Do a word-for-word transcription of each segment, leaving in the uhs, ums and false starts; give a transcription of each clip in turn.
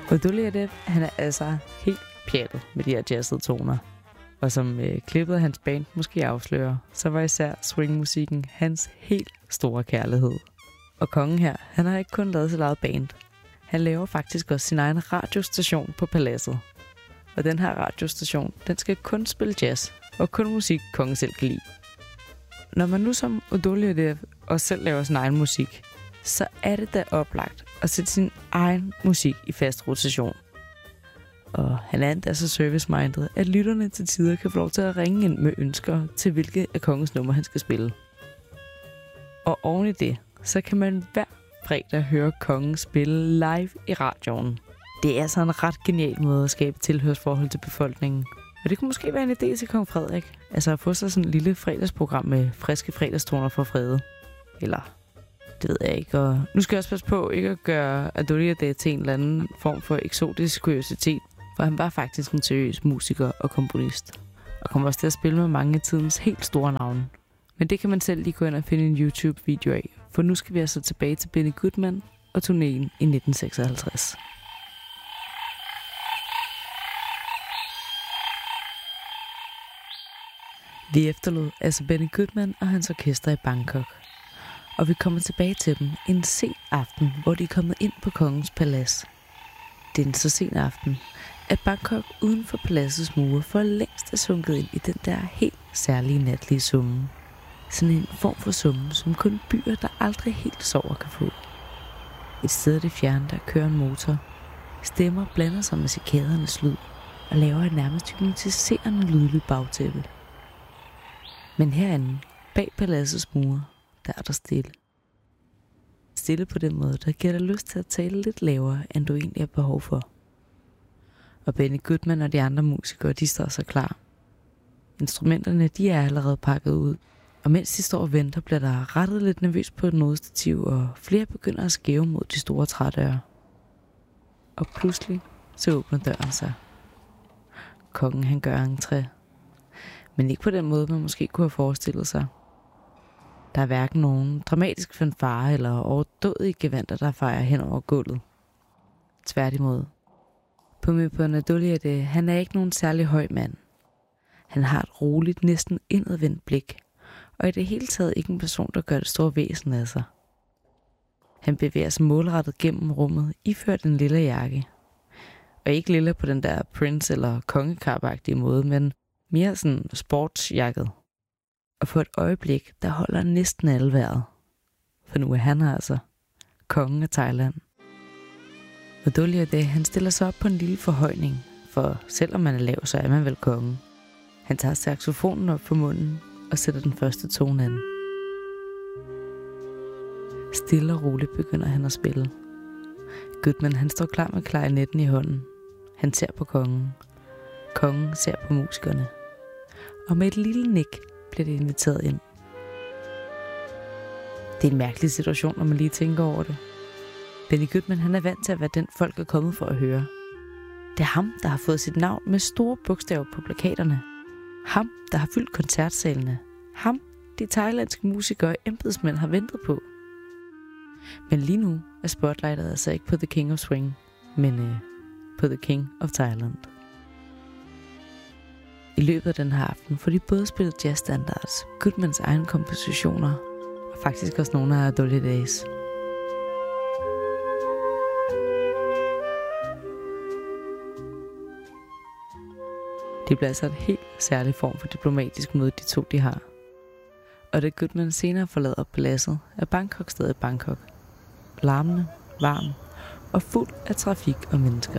Odoliadev, han er altså helt pjattet med de her jazzede toner. Og som øh, klippet af hans band måske afslører, så var især swingmusikken hans helt store kærlighed. Og kongen her, han har ikke kun lavet sit eget band. Han laver faktisk også sin egen radiostation på paladset. Og den her radiostation, den skal kun spille jazz, og kun musik, kongen selv kan lide. Når man nu som Odoliadev også selv laver sin egen musik, så er det da oplagt at sætte sin egen musik i fast rotation. Og han er endda så service-minded, at lytterne til tider kan få lov til at ringe ind med ønsker til, hvilke af kongens numre han skal spille. Og oven i det, så kan man hver fredag høre kongen spille live i radioen. Det er altså en ret genial måde at skabe tilhørsforhold til befolkningen. Og det kunne måske være en idé til kong Frederik. Altså at få sig sådan et lille fredagsprogram med friske fredagstoner fra Frede. Eller, det ved jeg ikke. Og nu skal jeg også passe på ikke at gøre Odoliadev til en eller anden form for eksotisk kuriositet. For han var faktisk en seriøs musiker og komponist. Og kom også til at spille med mange af tidens helt store navne. Men det kan man selv lige gå ind og finde en YouTube-video af. For nu skal vi altså tilbage til Benny Goodman og turnéen i nitten seksoghalvtreds. Vi efterlod altså Benny Goodman og hans orkester i Bangkok. Og vi kommer tilbage til dem en sen aften, hvor de er kommet ind på kongens palads. Det er en så sen aften, at Bangkok uden for paladsets mure for længst er sunket ind i den der helt særlige natlige summe. Sådan en form for summe, som kun byer, der aldrig helt sover, kan få. Et sted i det fjerne, der kører en motor. Stemmer blander sig med cikadernes lyd og laver et nærmest hypnotiserende lydligt bagtæppe. Men herinde, bag paladsets mure, der er der stille. Stille på den måde, der giver dig lyst til at tale lidt lavere, end du egentlig har behov for. Og Benny Goodman og de andre musikere, de står så klar. Instrumenterne, de er allerede pakket ud. Og mens de står og venter, bliver der rettet lidt nervøst på et nådestativ, og flere begynder at skæve mod de store trædøre. Og pludselig, så åbner døren sig. Kongen, han gør entré. Men ikke på den måde, man måske kunne have forestillet sig. Der er hverken nogen dramatisk fanfare eller overdådige gevanter, der fejrer hen over gulvet. Tværtimod. Bhumibol Adulyadej, han er ikke nogen særlig høj mand. Han har et roligt, næsten indadvendt blik, og i det hele taget ikke en person, der gør det store væsen af sig. Han bevæger sig målrettet gennem rummet, iført en lille jakke. Og ikke lille på den der prince- eller kongekarpagtige måde, men mere sådan sportsjakket. Og for et øjeblik, der holder næsten alle vejret. For nu er han altså kongen af Thailand. Odoliadev, han stiller sig op på en lille forhøjning, for selvom man er lav, så er man vel kongen. Han tager saxofonen op for munden og sætter den første tone an. Stille og roligt begynder han at spille. Goodman, han står klar med klarinetten i hånden. Han ser på kongen. Kongen ser på musikerne. Og med et lille nik bliver det inviteret ind. Det er en mærkelig situation, når man lige tænker over det. Benny Goodman, han er vant til at være den, folk er kommet for at høre. Det er ham, der har fået sit navn med store bogstaver på plakaterne. Ham, der har fyldt koncertsalene. Ham, de thailandske musikere og embedsmænd har ventet på. Men lige nu er spotlightet altså ikke på The King of Swing, men øh, på The King of Thailand. I løbet af den her aften får de både spillet jazzstandards, Goodmans egne kompositioner og faktisk også nogle af Adulyadejs. Det bliver altså en helt særlig form for diplomatisk møde, de to de har. Og da Goodman senere forlader paladset, er Bangkok stadig Bangkok. Larmende, varm og fuld af trafik og mennesker.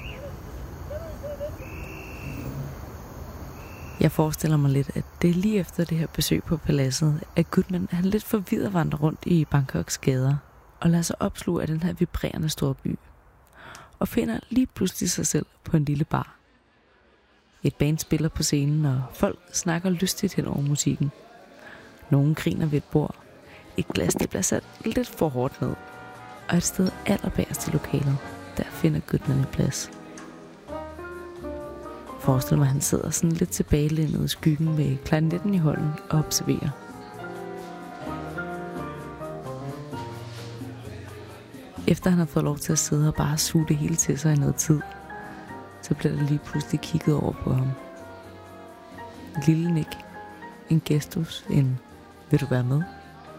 Jeg forestiller mig lidt, at det er lige efter det her besøg på paladset, at Goodman er lidt forvirret vandrer rundt i Bangkoks gader og lader sig opsluge af den her vibrerende store by. Og finder lige pludselig sig selv på en lille bar. Et band spiller på scenen, og folk snakker lystigt hen over musikken. Nogen griner ved et bord. Et glas, det bliver sat lidt for hårdt ned. Og et sted allerbærest i lokalet, der finder Goodman en plads. Forestil mig, at han sidder sådan lidt tilbagelænet i skyggen med klarinetten i hånden og observerer. Efter han har fået lov til at sidde og bare suge det hele til sig i noget tid, så bliver der lige pludselig kigget over på ham. Et lille nik, en gestus, en vil du være med?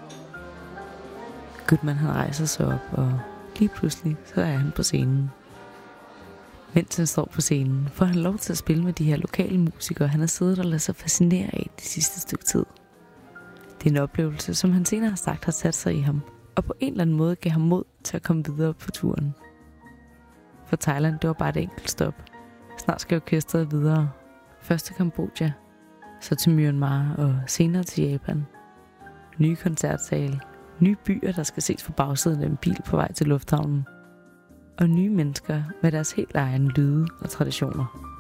Goodman han rejser sig op, og lige pludselig så er han på scenen. Mens han står på scenen, får han lov til at spille med de her lokale musikere, han har siddet og ladet sig fascinere af de sidste stykke tid. Det er en oplevelse, som han senere har sagt har sat sig i ham, og på en eller anden måde gav ham mod til at komme videre på turen. For Thailand, det var bare et enkelt stop. Snart skal orkestret videre. Først til Kambodja, så til Myanmar og senere til Japan. Nye koncertsale, nye byer, der skal ses fra bagsiden af en bil på vej til lufthavnen. Og nye mennesker med deres helt egen lyde og traditioner.